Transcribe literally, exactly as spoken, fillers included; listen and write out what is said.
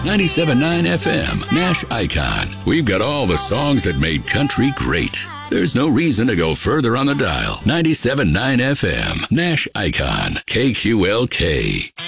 ninety-seven point nine F M, Nash Icon. We've got all the songs that made country great. There's no reason to go further on the dial. ninety-seven point nine F M, Nash Icon, K Q L K.